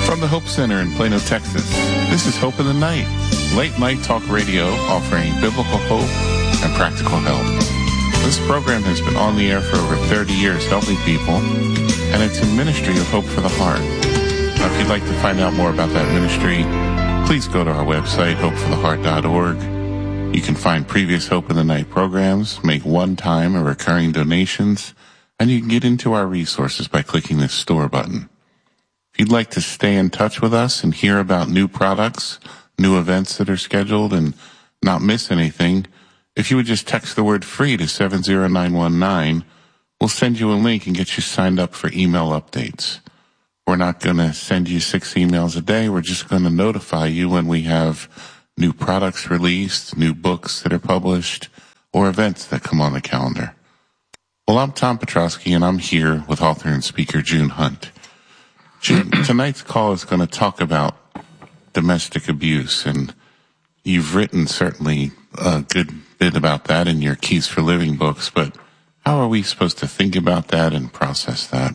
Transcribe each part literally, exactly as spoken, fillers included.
From the Hope Center in Plano, Texas, this is Hope in the Night, late night talk radio offering biblical hope and practical help. This program has been on the air for over thirty years helping people, and it's a ministry of Hope for the Heart. Now, if you'd like to find out more about that ministry, please go to our website, hope for the heart dot org. You can find previous Hope in the Night programs, make one-time or recurring donations, and you can get into our resources by clicking the store button. If you'd like to stay in touch with us and hear about new products, new events that are scheduled, and not miss anything, if you would just text the word FREE to seven zero nine one nine, we'll send you a link and get you signed up for email updates. We're not going to send you six emails a day. We're just going to notify you when we have new products released, new books that are published, or events that come on the calendar. Well, I'm Tom Petrosky, and I'm here with author and speaker June Hunt. June, tonight's call is going to talk about domestic abuse, and you've written certainly a good bit about that in your Keys for Living books, but how are we supposed to think about that and process that?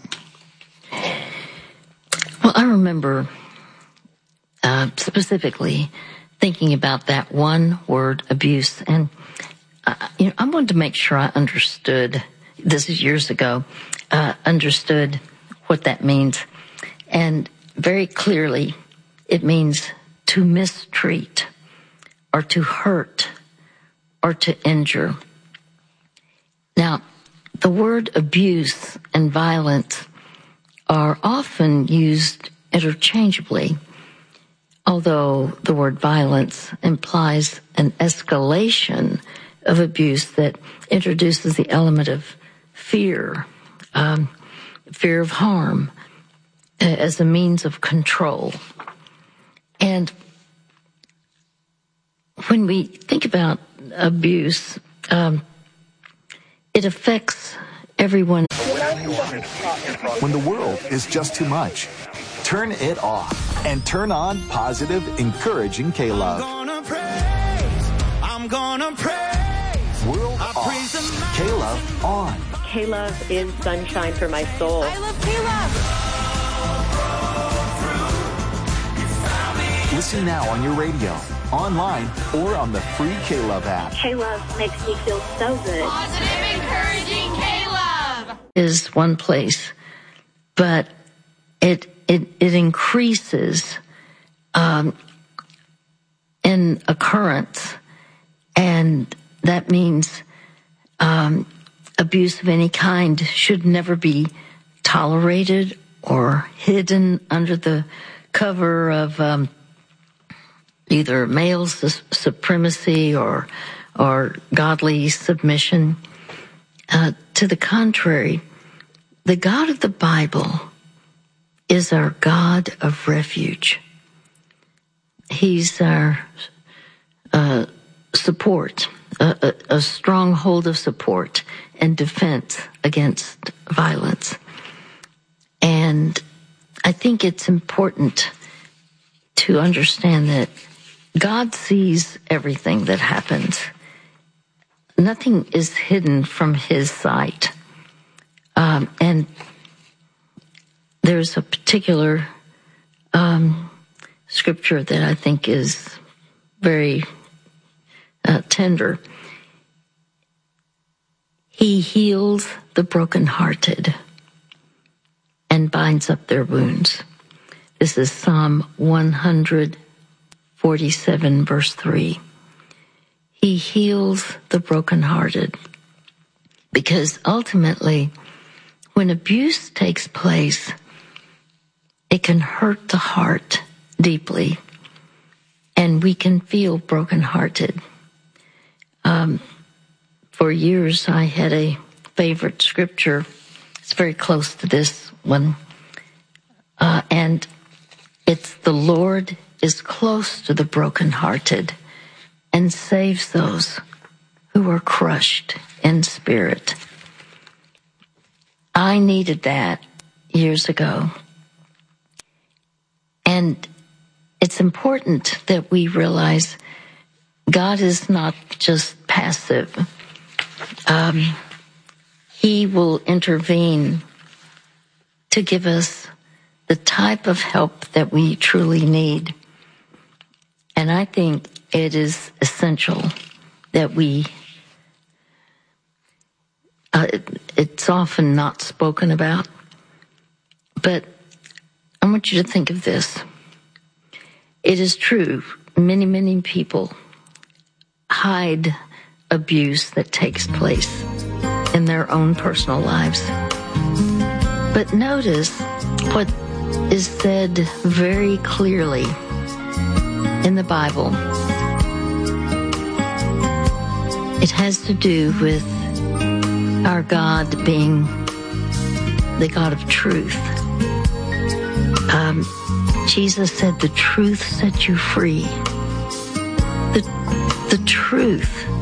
Well, I remember uh, specifically thinking about that one word, abuse, and uh, you know, I wanted to make sure I understood, this is years ago, uh, understood what that means. And very clearly, it means to mistreat or to hurt or to injure. Now, the word abuse and violence are often used interchangeably, although the word violence implies an escalation of abuse that introduces the element of fear, um, fear of harm, as a means of control. And when we think about abuse, um, it affects everyone. When the world is just too much, turn it off and turn on positive, encouraging K-Love. I'm gonna praise, I'm gonna praise. World off, K-Love on. K-Love is sunshine for my soul. I love K-Love. Listen now on your radio, online, or on the free K-Love app. K-Love makes me feel so good. Positive, encouraging K-Love is one place, but it it it increases um, in occurrence, and that means um, abuse of any kind should never be tolerated or hidden under the cover of um, either male su- supremacy or or godly submission. Uh, to the contrary, the God of the Bible is our God of refuge. He's our uh, support, a, a, a stronghold of support and defense against violence. And I think it's important to understand that God sees everything that happens. Nothing is hidden from his sight. Um, and there's a particular um, scripture that I think is very uh, tender. He heals the brokenhearted and binds up their wounds. This is Psalm one forty-seven, verse three. He heals the brokenhearted, because ultimately, when abuse takes place, it can hurt the heart deeply, and we can feel brokenhearted. Um, for years, I had a favorite scripture. It's very close to this one, uh, and it's the Lord is close to the brokenhearted and saves those who are crushed in spirit. I needed that years ago. And it's important that we realize God is not just passive. Um, he will intervene to give us the type of help that we truly need. And I think it is essential that we, uh, it, it's often not spoken about, but I want you to think of this. It is true, many, many people hide abuse that takes place in their own personal lives. But notice what is said very clearly in the Bible. It has to do with our God being the God of truth. Um, Jesus said, the truth set you free. The, the truth